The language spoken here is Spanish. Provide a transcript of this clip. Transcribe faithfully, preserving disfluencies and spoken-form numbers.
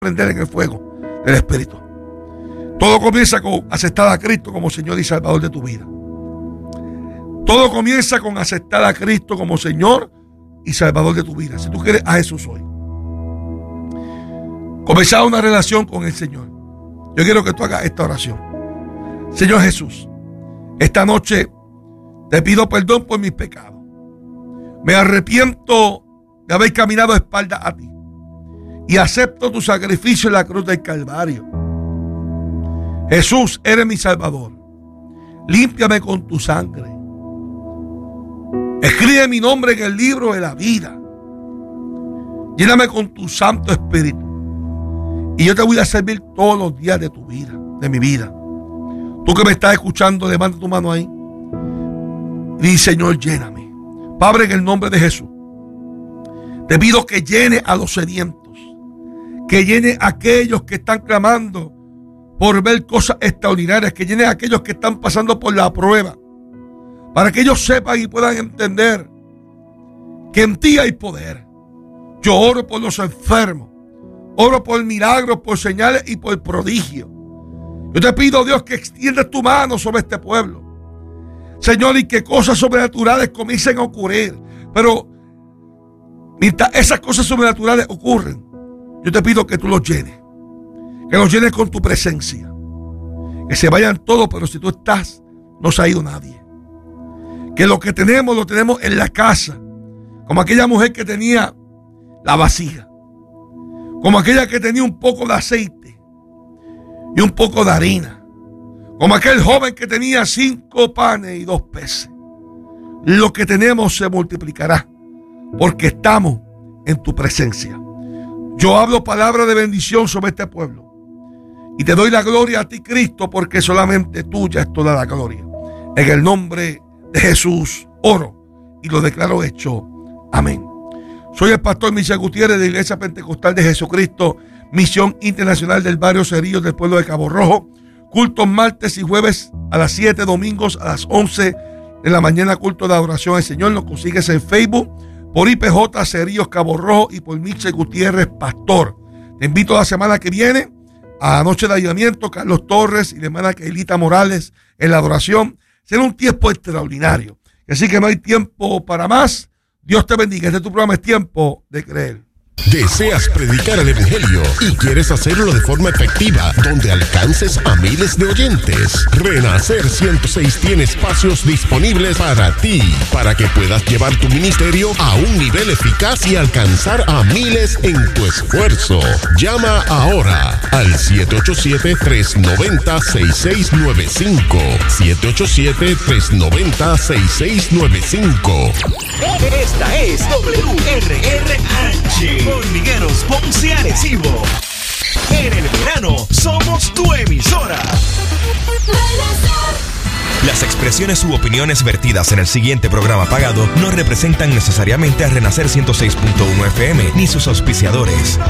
prender en el fuego del Espíritu. Todo comienza con aceptar a Cristo como Señor y Salvador de tu vida. Todo comienza con aceptar a Cristo como Señor y Salvador de tu vida. Si tú quieres a Jesús hoy, comenzar una relación con el Señor, yo quiero que tú hagas esta oración. Señor Jesús, esta noche te pido perdón por mis pecados. Me arrepiento de haber caminado de espaldas a ti y acepto tu sacrificio en la cruz del Calvario. Jesús, eres mi Salvador. Límpiame con tu sangre. Escribe mi nombre en el libro de la vida. Lléname con tu Santo Espíritu. Y yo te voy a servir todos los días de tu vida, de mi vida. Tú que me estás escuchando, levanta tu mano ahí. Di, Señor, lléname. Padre, en el nombre de Jesús, te pido que llene a los sedientos, que llene a aquellos que están clamando por ver cosas extraordinarias, que llene a aquellos que están pasando por la prueba, para que ellos sepan y puedan entender que en ti hay poder. Yo oro por los enfermos, oro por milagros, por señales y por prodigios. Yo te pido, Dios, que extiendas tu mano sobre este pueblo, Señor, y que cosas sobrenaturales comiencen a ocurrir. Pero mientras esas cosas sobrenaturales ocurren, yo te pido que tú los llenes, que los llenes con tu presencia, que se vayan todos, pero si tú estás, no se ha ido nadie. Que lo que tenemos, lo tenemos en la casa, como aquella mujer que tenía la vasija, como aquella que tenía un poco de aceite y un poco de harina, como aquel joven que tenía cinco panes y dos peces. Lo que tenemos se multiplicará, porque estamos en tu presencia. Yo hablo palabra de bendición sobre este pueblo y te doy la gloria a ti, Cristo, porque solamente tuya es toda la gloria. En el nombre de Jesús oro y lo declaro hecho. Amén. Soy el pastor Michel Gutiérrez de la Iglesia Pentecostal de Jesucristo, Misión Internacional del Barrio Cerrillos del pueblo de Cabo Rojo. Cultos martes y jueves a las siete, domingos a las once de la mañana, culto de adoración al Señor. Nos consigues en Facebook por I P J Cerrillos Cabo Rojo y por Michel Gutiérrez Pastor. Te invito la semana que viene a la noche de ayudamiento, Carlos Torres y la hermana Keilita Morales en la adoración. Será un tiempo extraordinario. Así que no hay tiempo para más. Dios te bendiga. Este es tu programa, Es Tiempo de Creer. ¿Deseas predicar el evangelio y quieres hacerlo de forma efectiva, donde alcances a miles de oyentes? Renacer ciento seis tiene espacios disponibles para ti, para que puedas llevar tu ministerio a un nivel eficaz y alcanzar a miles en tu esfuerzo. Llama ahora al siete ocho siete, tres nueve cero, seis seis nueve cinco. siete ocho siete, tres nueve cero, seis seis nueve cinco. Esta es W R R H, Hormigueros Ponce Arecibo. En el verano somos tu emisora. Las expresiones u opiniones vertidas en el siguiente programa pagado no representan necesariamente a Renacer ciento seis punto uno F M ni sus auspiciadores.